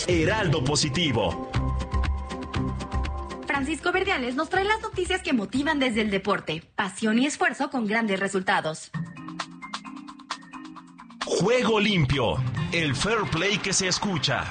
Heraldo Positivo. Francisco Verdiales nos trae las noticias que motivan desde el deporte, pasión y esfuerzo con grandes resultados. Juego limpio, el fair play que se escucha.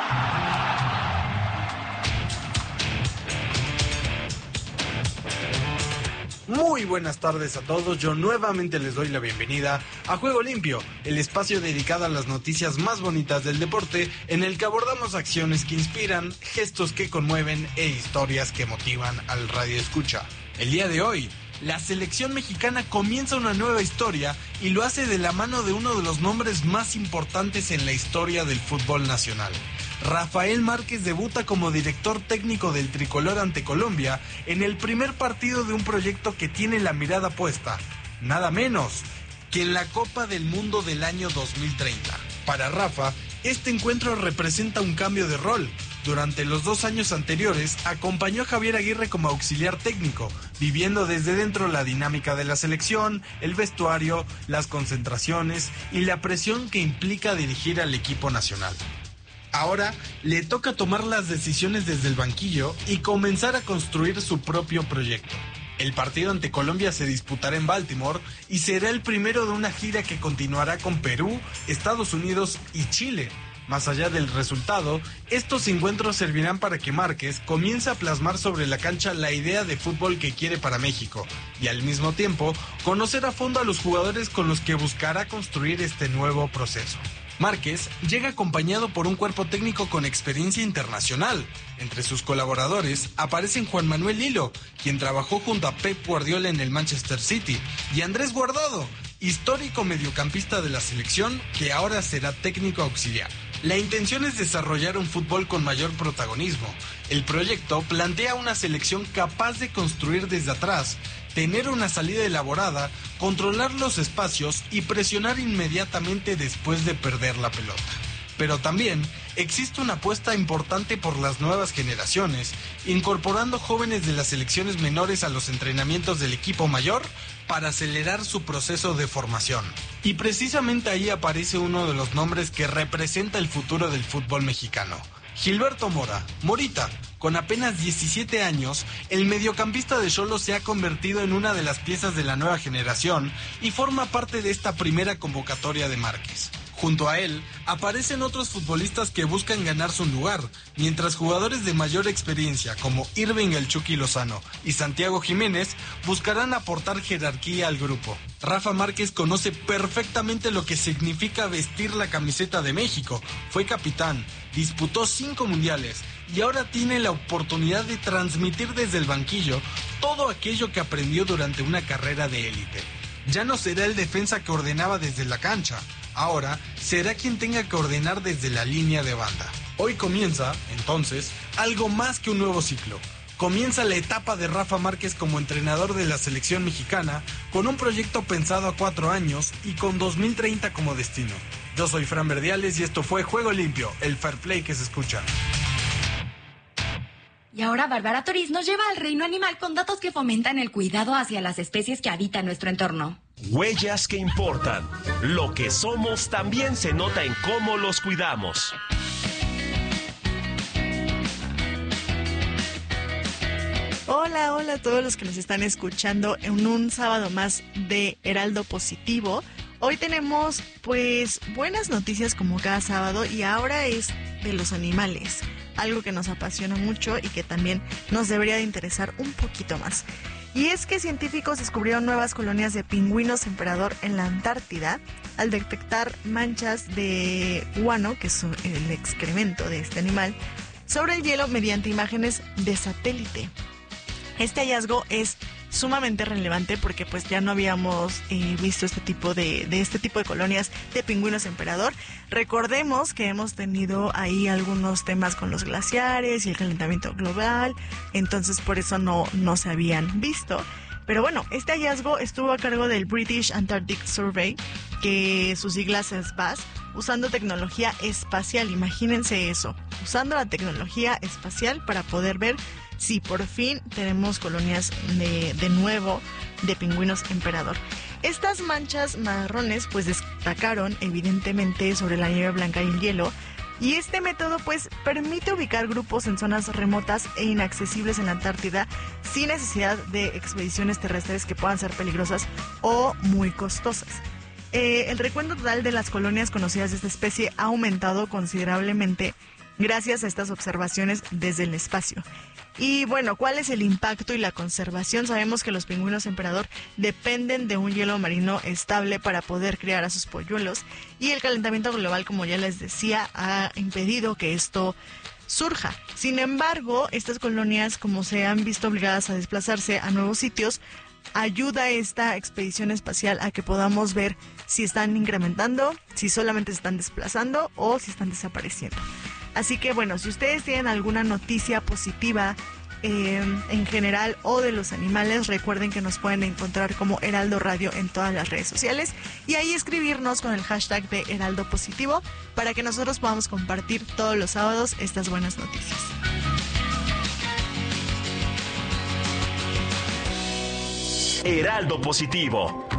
Muy buenas tardes a todos, yo nuevamente les doy la bienvenida a Juego Limpio, el espacio dedicado a las noticias más bonitas del deporte, en el que abordamos acciones que inspiran, gestos que conmueven e historias que motivan al radioescucha. El día de hoy, la selección mexicana comienza una nueva historia y lo hace de la mano de uno de los nombres más importantes en la historia del fútbol nacional. Rafael Márquez debuta como director técnico del tricolor ante Colombia en el primer partido de un proyecto que tiene la mirada puesta, nada menos que en la Copa del Mundo del año 2030. Para Rafa, este encuentro representa un cambio de rol. Durante los 2 años anteriores, acompañó a Javier Aguirre como auxiliar técnico, viviendo desde dentro la dinámica de la selección, el vestuario, las concentraciones y la presión que implica dirigir al equipo nacional. Ahora le toca tomar las decisiones desde el banquillo y comenzar a construir su propio proyecto. El partido ante Colombia se disputará en Baltimore y será el primero de una gira que continuará con Perú, Estados Unidos y Chile. Más allá del resultado, estos encuentros servirán para que Márquez comience a plasmar sobre la cancha la idea de fútbol que quiere para México y al mismo tiempo conocer a fondo a los jugadores con los que buscará construir este nuevo proceso. Márquez llega acompañado por un cuerpo técnico con experiencia internacional. Entre sus colaboradores aparecen Juan Manuel Lillo, quien trabajó junto a Pep Guardiola en el Manchester City, y Andrés Guardado, histórico mediocampista de la selección que ahora será técnico auxiliar. La intención es desarrollar un fútbol con mayor protagonismo. El proyecto plantea una selección capaz de construir desde atrás, tener una salida elaborada, controlar los espacios y presionar inmediatamente después de perder la pelota. Pero también existe una apuesta importante por las nuevas generaciones, incorporando jóvenes de las selecciones menores a los entrenamientos del equipo mayor para acelerar su proceso de formación. Y precisamente ahí aparece uno de los nombres que representa el futuro del fútbol mexicano. Gilberto Mora, Morita. Con apenas 17 años, el mediocampista de Xolos se ha convertido en una de las piezas de la nueva generación y forma parte de esta primera convocatoria de Márquez. Junto a él, aparecen otros futbolistas que buscan ganarse un lugar, mientras jugadores de mayor experiencia como Irving El Chucky Lozano y Santiago Jiménez buscarán aportar jerarquía al grupo. Rafa Márquez conoce perfectamente lo que significa vestir la camiseta de México, fue capitán, disputó 5 mundiales y ahora tiene la oportunidad de transmitir desde el banquillo todo aquello que aprendió durante una carrera de élite. Ya no será el defensa que ordenaba desde la cancha, ahora será quien tenga que ordenar desde la línea de banda. Hoy comienza, entonces, algo más que un nuevo ciclo. Comienza la etapa de Rafa Márquez como entrenador de la selección mexicana, con un proyecto pensado a 4 años y con 2030 como destino. Yo soy Fran Verdiales y esto fue Juego Limpio, el fair play que se escucha. Y ahora Bárbara Toriz nos lleva al reino animal con datos que fomentan el cuidado hacia las especies que habitan nuestro entorno. Huellas que importan. Lo que somos también se nota en cómo los cuidamos. Hola, hola a todos los que nos están escuchando en un sábado más de Heraldo Positivo. Hoy tenemos pues buenas noticias como cada sábado y ahora es de los animales, algo que nos apasiona mucho y que también nos debería de interesar un poquito más. Y es que científicos descubrieron nuevas colonias de pingüinos emperador en la Antártida al detectar manchas de guano, que es el excremento de este animal, sobre el hielo mediante imágenes de satélite. Este hallazgo es sumamente relevante porque pues ya no habíamos visto este tipo de colonias de pingüinos emperador. Recordemos que hemos tenido ahí algunos temas con los glaciares y el calentamiento global, entonces por eso no se habían visto. Pero bueno, este hallazgo estuvo a cargo del British Antarctic Survey, que sus siglas es BAS, usando tecnología espacial. Imagínense eso, usando la tecnología espacial para poder ver si por fin tenemos colonias de nuevo de pingüinos emperador. Estas manchas marrones pues destacaron evidentemente sobre la nieve blanca y el hielo, Y este método pues permite ubicar grupos en zonas remotas e inaccesibles en la Antártida sin necesidad de expediciones terrestres que puedan ser peligrosas o muy costosas. El recuento total de las colonias conocidas de esta especie ha aumentado considerablemente gracias a estas observaciones desde el espacio. Y bueno, ¿cuál es el impacto y la conservación? Sabemos que los pingüinos emperador dependen de un hielo marino estable para poder criar a sus polluelos, y el calentamiento global, como ya les decía, ha impedido que esto surja. Sin embargo, estas colonias, como se han visto obligadas a desplazarse a nuevos sitios, ayuda esta expedición espacial a que podamos ver si están incrementando, si solamente se están desplazando o si están desapareciendo. Así que bueno, si ustedes tienen alguna noticia positiva en general o de los animales, recuerden que nos pueden encontrar como Heraldo Radio en todas las redes sociales y ahí escribirnos con el hashtag de Heraldo Positivo para que nosotros podamos compartir todos los sábados estas buenas noticias. Heraldo Positivo.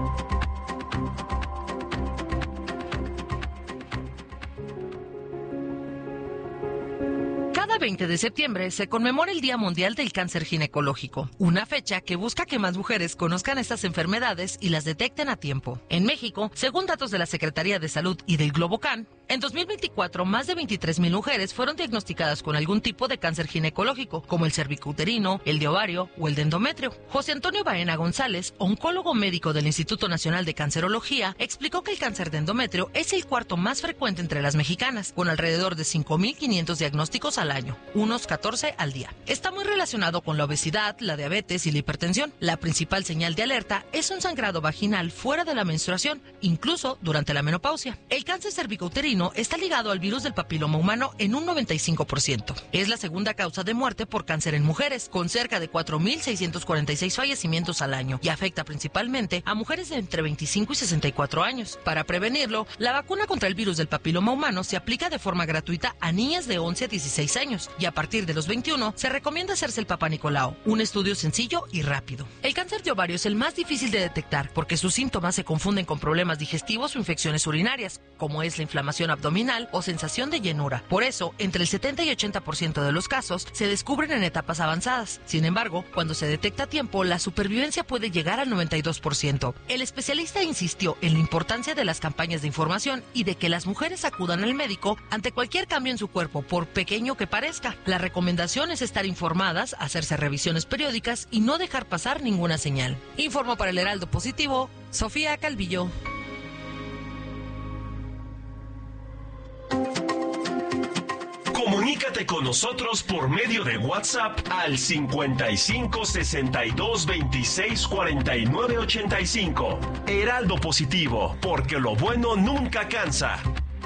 Cada 20 de septiembre se conmemora el Día Mundial del Cáncer Ginecológico, una fecha que busca que más mujeres conozcan estas enfermedades y las detecten a tiempo. En México, según datos de la Secretaría de Salud y del Globocan, en 2024 más de 23,000 mujeres fueron diagnosticadas con algún tipo de cáncer ginecológico, como el cervicouterino, el de ovario o el de endometrio. José Antonio Baena González, oncólogo médico del Instituto Nacional de Cancerología, explicó que el cáncer de endometrio es el cuarto más frecuente entre las mexicanas, con alrededor de 5,500 diagnósticos al año, unos 14 al día. Está muy relacionado con la obesidad, la diabetes y la hipertensión. La principal señal de alerta es un sangrado vaginal fuera de la menstruación, incluso durante la menopausia. El cáncer cervicouterino está ligado al virus del papiloma humano en un 95%. Es la segunda causa de muerte por cáncer en mujeres, con cerca de 4,646 fallecimientos al año, y afecta principalmente a mujeres de entre 25 y 64 años. Para prevenirlo, la vacuna contra el virus del papiloma humano se aplica de forma gratuita a niñas de 11 a 16 años, y a partir de los 21 se recomienda hacerse el Papá Nicolau, un estudio sencillo y rápido. El cáncer de ovario es el más difícil de detectar porque sus síntomas se confunden con problemas digestivos o infecciones urinarias, como es la inflamación abdominal o sensación de llenura. Por eso, entre el 70 y 80% de los casos se descubren en etapas avanzadas. Sin embargo, cuando se detecta a tiempo, la supervivencia puede llegar al 92%. El especialista insistió en la importancia de las campañas de información y de que las mujeres acudan al médico ante cualquier cambio en su cuerpo, por pequeño que parezca. La recomendación es estar informadas, hacerse revisiones periódicas y no dejar pasar ninguna señal. Informó para el Heraldo Positivo, Sofía Calvillo. Comunícate con nosotros por medio de WhatsApp al 55 62 26 49 85. Heraldo Positivo, porque lo bueno nunca cansa.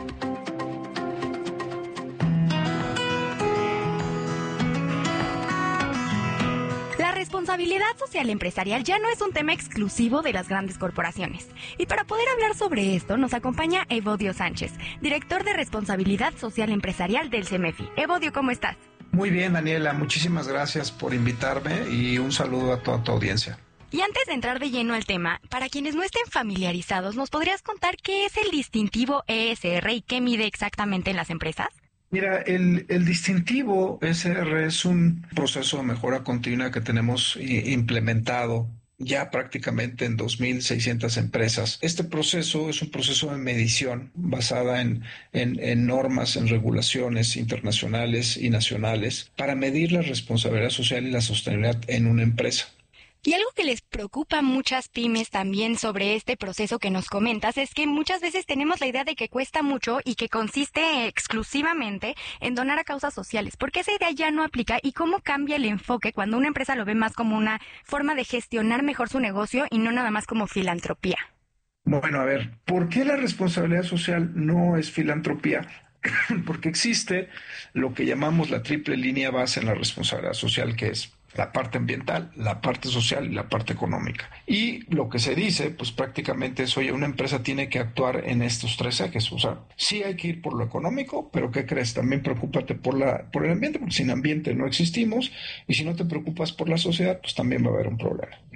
La responsabilidad social empresarial ya no es un tema exclusivo de las grandes corporaciones. Y para poder hablar sobre esto nos acompaña Evodio Sánchez, director de Responsabilidad Social Empresarial del CEMEFI. Evodio, ¿cómo estás? Muy bien, Daniela, muchísimas gracias por invitarme y un saludo a toda tu audiencia. Y antes de entrar de lleno al tema, para quienes no estén familiarizados, ¿nos podrías contar qué es el distintivo ESR y qué mide exactamente en las empresas? Mira, el distintivo ESR es un proceso de mejora continua que tenemos implementado ya prácticamente en 2,600 empresas. Este proceso es un proceso de medición basada en normas, en regulaciones internacionales y nacionales para medir la responsabilidad social y la sostenibilidad en una empresa. Y algo que les preocupa a muchas pymes también sobre este proceso que nos comentas es que muchas veces tenemos la idea de que cuesta mucho y que consiste exclusivamente en donar a causas sociales. ¿Por qué esa idea ya no aplica y cómo cambia el enfoque cuando una empresa lo ve más como una forma de gestionar mejor su negocio y no nada más como filantropía? Bueno, a ver, ¿por qué la responsabilidad social no es filantropía? Porque existe lo que llamamos la triple línea base en la responsabilidad social, que es la parte ambiental, la parte social y la parte económica. Y lo que se dice, pues prácticamente es, oye, una empresa tiene que actuar en estos tres ejes. O sea, sí hay que ir por lo económico, pero ¿qué crees? También preocúpate por el ambiente, porque sin ambiente no existimos, y si no te preocupas por la sociedad, pues también va a haber un problema.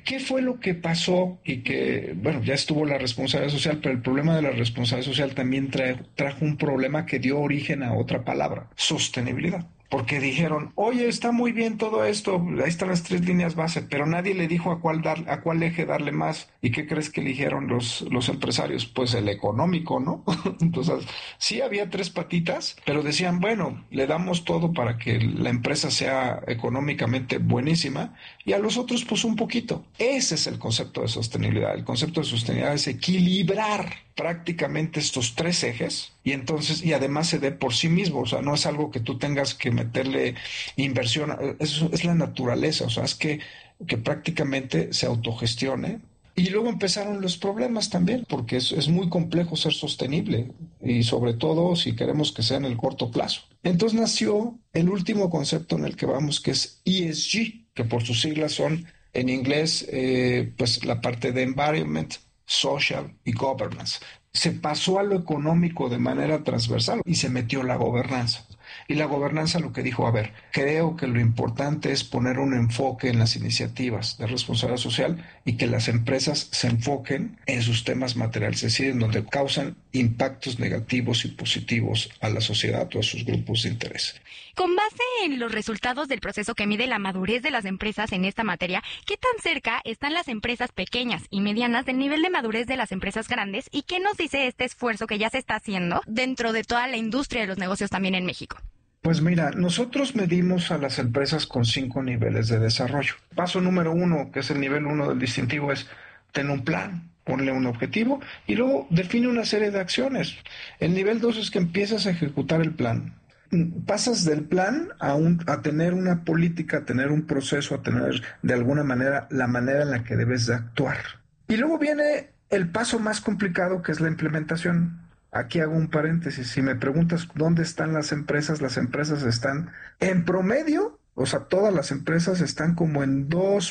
¿Qué fue lo que pasó? Y que, bueno, ya estuvo la responsabilidad social, pero el problema de la responsabilidad social también trajo un problema que dio origen a otra palabra: sostenibilidad. Porque dijeron, oye, está muy bien todo esto, ahí están las 3 líneas base, pero nadie le dijo a cuál eje darle más. ¿Y qué crees que eligieron los empresarios? Pues el económico, ¿no? Entonces, sí había 3 patitas, pero decían, bueno, le damos todo para que la empresa sea económicamente buenísima, y a los otros pues un poquito. Ese es el concepto de sostenibilidad. El concepto de sostenibilidad es equilibrar prácticamente estos 3 ejes, y además se dé por sí mismo. O sea, no es algo que tú tengas que meterle inversión, es la naturaleza. O sea, es que prácticamente se autogestione. Y luego empezaron los problemas también, porque es muy complejo ser sostenible, y sobre todo si queremos que sea en el corto plazo. Entonces nació el último concepto en el que vamos, que es ESG, que por sus siglas son en inglés pues la parte de Environment, Social y Governance. Se pasó a lo económico de manera transversal y se metió la gobernanza. Y la gobernanza lo que dijo, a ver, creo que lo importante es poner un enfoque en las iniciativas de responsabilidad social y que las empresas se enfoquen en sus temas materiales, es decir, en donde causan impactos negativos y positivos a la sociedad o a sus grupos de interés. Con base en los resultados del proceso que mide la madurez de las empresas en esta materia, ¿qué tan cerca están las empresas pequeñas y medianas del nivel de madurez de las empresas grandes? ¿Y qué nos dice este esfuerzo que ya se está haciendo dentro de toda la industria de los negocios también en México? Pues mira, nosotros medimos a las empresas con 5 niveles de desarrollo. Paso número 1, que es el nivel 1 del distintivo, es tener un plan, ponle un objetivo y luego define una serie de acciones. El nivel 2 es que empiezas a ejecutar el plan. Pasas del plan a tener una política, a tener un proceso, a tener de alguna manera la manera en la que debes de actuar. Y luego viene el paso más complicado, que es la implementación. Aquí hago un paréntesis. Si me preguntas dónde están las empresas están en promedio, o sea, todas las empresas están como en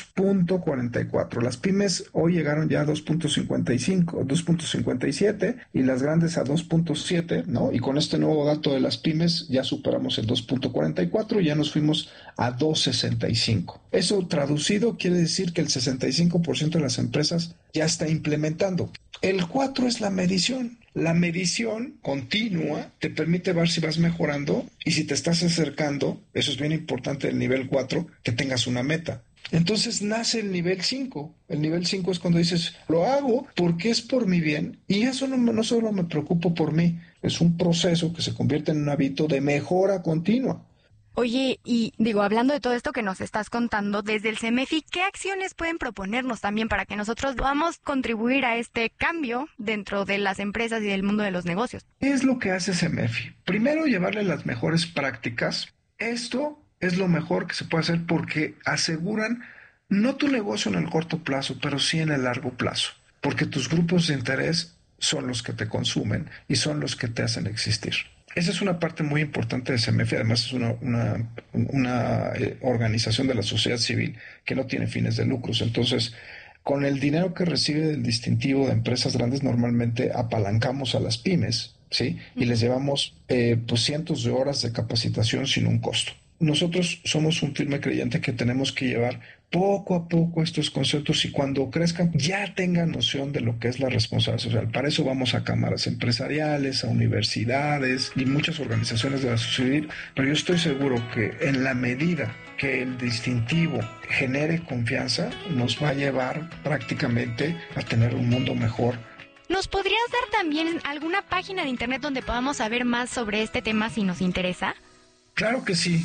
2.44. Las pymes hoy llegaron ya a 2.55, 2.57 y las grandes a 2.7, ¿no? Y con este nuevo dato de las pymes ya superamos el 2.44 y ya nos fuimos a 2.65. Eso traducido quiere decir que el 65% de las empresas ya está implementando. El 4 es la medición. La medición continua te permite ver si vas mejorando y si te estás acercando, eso es bien importante del nivel 4, que tengas una meta. Entonces nace el nivel 5. El nivel 5 es cuando dices, lo hago porque es por mi bien y eso no solo me preocupo por mí, es un proceso que se convierte en un hábito de mejora continua. Oye, y hablando de todo esto que nos estás contando, desde el CEMEFI, ¿qué acciones pueden proponernos también para que nosotros podamos contribuir a este cambio dentro de las empresas y del mundo de los negocios? ¿Qué es lo que hace CEMEFI? Primero, llevarle las mejores prácticas. Esto es lo mejor que se puede hacer porque aseguran no tu negocio en el corto plazo, pero sí en el largo plazo, porque tus grupos de interés son los que te consumen y son los que te hacen existir. Esa es una parte muy importante de CEMEFI. Además es una organización de la sociedad civil que no tiene fines de lucros. Entonces, con el dinero que recibe del distintivo de empresas grandes, normalmente apalancamos a las pymes, ¿sí? Y les llevamos pues cientos de horas de capacitación sin un costo. Nosotros somos un firme creyente que tenemos que llevar poco a poco estos conceptos y cuando crezcan ya tengan noción de lo que es la responsabilidad social. Para eso vamos a cámaras empresariales, a universidades y muchas organizaciones de la sociedad civil, pero yo estoy seguro que en la medida que el distintivo genere confianza, nos va a llevar prácticamente a tener un mundo mejor. ¿Nos podrías dar también alguna página de internet donde podamos saber más sobre este tema si nos interesa? Claro que sí,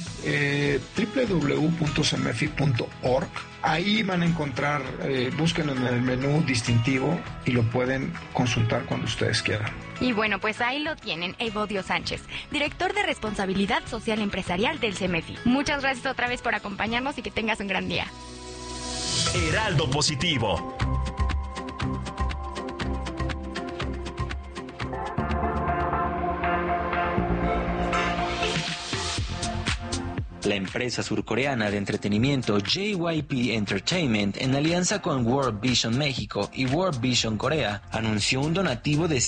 www.cemefi.org. Ahí van a encontrar, busquen en el menú distintivo y lo pueden consultar cuando ustedes quieran. Y bueno, pues ahí lo tienen, Evodio Sánchez, director de Responsabilidad Social Empresarial del CEMEFI. Muchas gracias otra vez por acompañarnos y que tengas un gran día. Heraldo Positivo. La empresa surcoreana de entretenimiento JYP Entertainment, en alianza con World Vision México y World Vision Corea, anunció un donativo de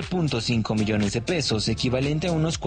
7.5 millones de pesos, equivalente a unos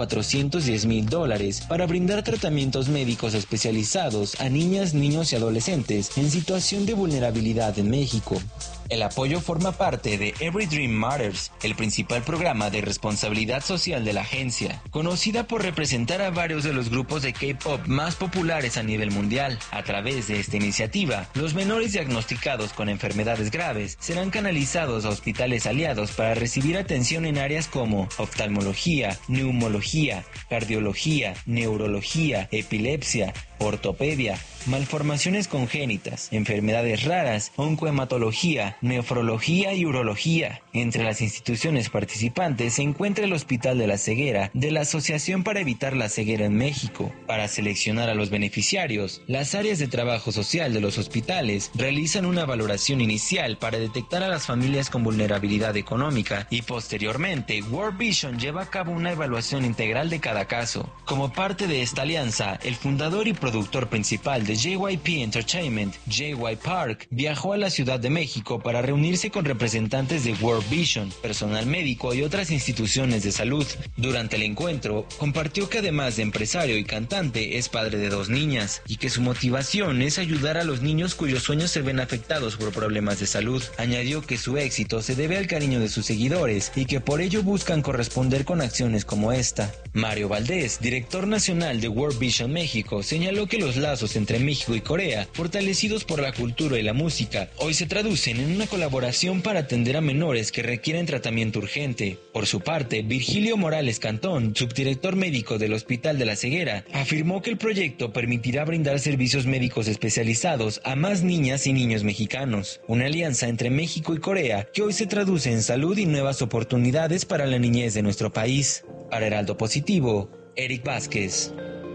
$410,000, para brindar tratamientos médicos especializados a niñas, niños y adolescentes en situación de vulnerabilidad en México. El apoyo forma parte de Every Dream Matters, el principal programa de responsabilidad social de la agencia, conocida por representar a varios de los grupos de K-pop más populares a nivel mundial. A través de esta iniciativa, los menores diagnosticados con enfermedades graves serán canalizados a hospitales aliados para recibir atención en áreas como oftalmología, neumología, cardiología, neurología, epilepsia, ortopedia, malformaciones congénitas, enfermedades raras, oncohematología, nefrología y urología. Entre las instituciones participantes se encuentra el Hospital de la Ceguera de la Asociación para Evitar la Ceguera en México. Para seleccionar a los beneficiarios, las áreas de trabajo social de los hospitales realizan una valoración inicial para detectar a las familias con vulnerabilidad económica y posteriormente World Vision lleva a cabo una evaluación integral de cada caso. Como parte de esta alianza, el fundador y productor principal de JYP Entertainment, JY Park, viajó a la Ciudad de México para reunirse con representantes de World Vision, personal médico y otras instituciones de salud. Durante el encuentro, compartió que además de empresario y cantante, es padre de 2 niñas y que su motivación es ayudar a los niños cuyos sueños se ven afectados por problemas de salud. Añadió que su éxito se debe al cariño de sus seguidores y que por ello buscan corresponder con acciones como esta. Mario Valdés, director nacional de World Vision México, señaló que los lazos entre México y Corea, fortalecidos por la cultura y la música, hoy se traducen en una colaboración para atender a menores que requieren tratamiento urgente. Por su parte, Virgilio Morales Cantón, subdirector médico del Hospital de la Ceguera, afirmó que el proyecto permitirá brindar servicios médicos especializados a más niñas y niños mexicanos, una alianza entre México y Corea que hoy se traduce en salud y nuevas oportunidades para la niñez de nuestro país. Para Heraldo Positivo, Eric Vázquez.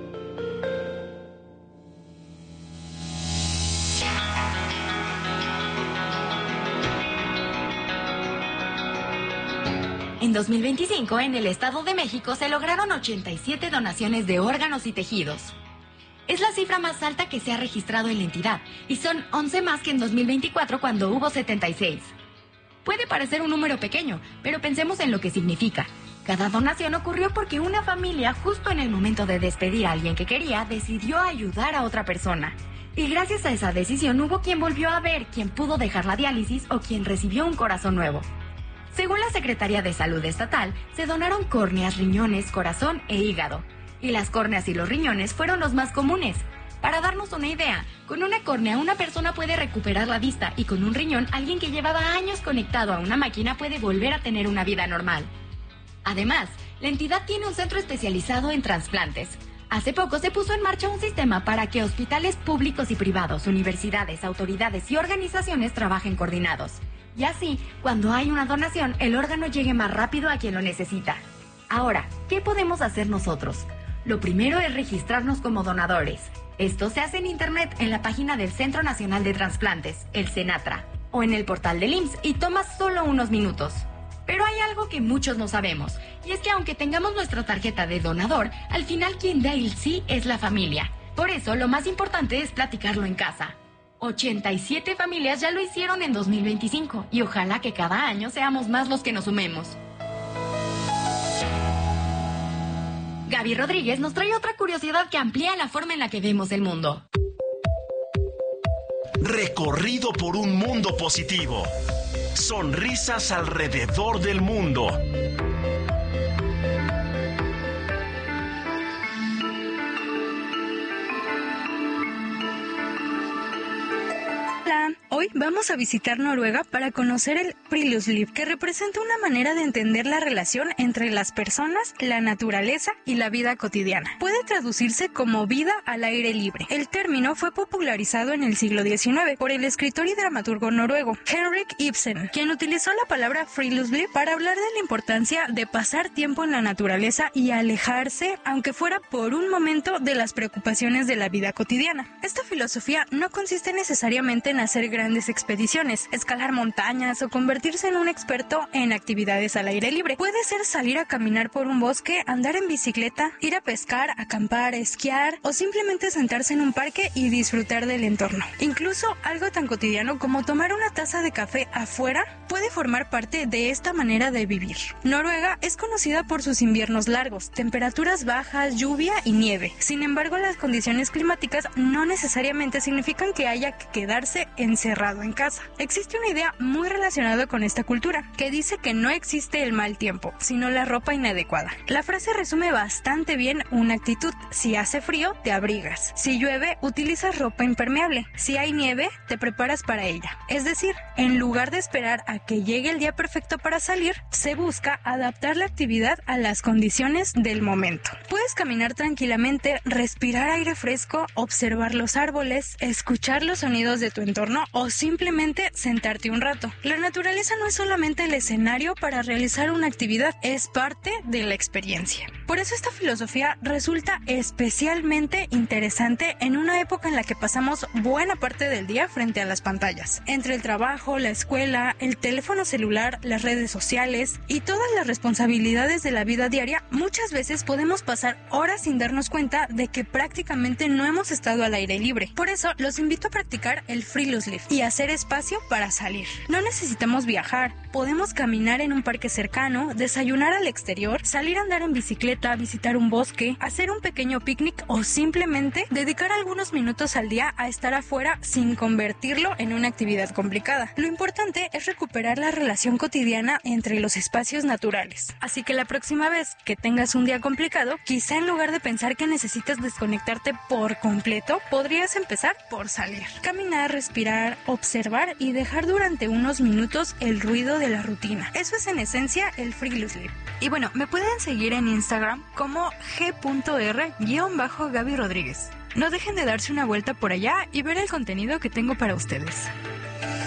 En 2025, en el Estado de México se lograron 87 donaciones de órganos y tejidos. Es la cifra más alta que se ha registrado en la entidad, y son 11 más que en 2024 cuando hubo 76. Puede parecer un número pequeño, pero pensemos en lo que significa. Cada donación ocurrió porque una familia, justo en el momento de despedir a alguien que quería, decidió ayudar a otra persona. Y gracias a esa decisión hubo quien volvió a ver, quien pudo dejar la diálisis o quien recibió un corazón nuevo. Según la Secretaría de Salud Estatal, se donaron córneas, riñones, corazón e hígado. Y las córneas y los riñones fueron los más comunes. Para darnos una idea, con una córnea una persona puede recuperar la vista y con un riñón alguien que llevaba años conectado a una máquina puede volver a tener una vida normal. Además, la entidad tiene un centro especializado en trasplantes. Hace poco se puso en marcha un sistema para que hospitales públicos y privados, universidades, autoridades y organizaciones trabajen coordinados. Y así, cuando hay una donación, el órgano llegue más rápido a quien lo necesita. Ahora, ¿qué podemos hacer nosotros? Lo primero es registrarnos como donadores. Esto se hace en internet en la página del Centro Nacional de Transplantes, el CENATRA, o en el portal del IMSS y toma solo unos minutos. Pero hay algo que muchos no sabemos, y es que aunque tengamos nuestra tarjeta de donador, al final quien da el sí es la familia. Por eso, lo más importante es platicarlo en casa. 87 familias ya lo hicieron en 2025 y ojalá que cada año seamos más los que nos sumemos. Gaby Rodríguez nos trae otra curiosidad que amplía la forma en la que vemos el mundo. Recorrido por un mundo positivo. Sonrisas alrededor del mundo. Hoy vamos a visitar Noruega para conocer el Friluftsliv, que representa una manera de entender la relación entre las personas, la naturaleza y la vida cotidiana. Puede traducirse como vida al aire libre. El término fue popularizado en el siglo XIX por el escritor y dramaturgo noruego Henrik Ibsen, quien utilizó la palabra Friluftsliv para hablar de la importancia de pasar tiempo en la naturaleza y alejarse, aunque fuera por un momento, de las preocupaciones de la vida cotidiana. Esta filosofía no consiste necesariamente en hacer grandes grandes expediciones, escalar montañas o convertirse en un experto en actividades al aire libre. Puede ser salir a caminar por un bosque, andar en bicicleta, ir a pescar, acampar, esquiar o simplemente sentarse en un parque y disfrutar del entorno. Incluso algo tan cotidiano como tomar una taza de café afuera puede formar parte de esta manera de vivir. Noruega es conocida por sus inviernos largos, temperaturas bajas, lluvia y nieve. Sin embargo, las condiciones climáticas no necesariamente significan que haya que quedarse encerrado en casa. Existe una idea muy relacionada con esta cultura, que dice que no existe el mal tiempo, sino la ropa inadecuada. La frase resume bastante bien una actitud. Si hace frío, te abrigas. Si llueve, utilizas ropa impermeable. Si hay nieve, te preparas para ella. Es decir, en lugar de esperar a que llegue el día perfecto para salir, se busca adaptar la actividad a las condiciones del momento. Puedes caminar tranquilamente, respirar aire fresco, observar los árboles, escuchar los sonidos de tu entorno o simplemente sentarte un rato. La naturaleza no es solamente el escenario para realizar una actividad, es parte de la experiencia. Por eso esta filosofía resulta especialmente interesante en una época en la que pasamos buena parte del día frente a las pantallas. Entre el trabajo, la escuela, el teléfono celular, las redes sociales y todas las responsabilidades de la vida diaria, muchas veces podemos pasar horas sin darnos cuenta de que prácticamente no hemos estado al aire libre. Por eso los invito a practicar el Friluftsliv y hacer espacio para salir. No necesitamos viajar, podemos caminar en un parque cercano, desayunar al exterior, salir a andar en bicicleta, visitar un bosque, hacer un pequeño picnic o simplemente dedicar algunos minutos al día a estar afuera sin convertirlo en una actividad complicada. Lo importante es recuperar la relación cotidiana entre los espacios naturales. Así que la próxima vez que tengas un día complicado, quizá en lugar de pensar que necesitas desconectarte por completo, podrías empezar por salir. Caminar, respirar, observar y dejar durante unos minutos el ruido de la rutina. Eso es en esencia el Friluftsliv. Y bueno, me pueden seguir en Instagram como g.r_Gaby Rodríguez. No dejen de darse una vuelta por allá y ver el contenido que tengo para ustedes.